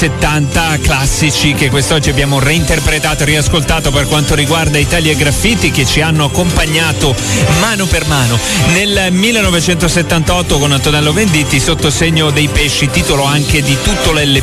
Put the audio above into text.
70 classici che quest'oggi abbiamo reinterpretato e riascoltato per quanto riguarda Italia Graffiti, che ci hanno accompagnato mano per mano nel 1978 con Antonello Venditti, Sotto segno dei pesci, titolo anche di tutto l'LP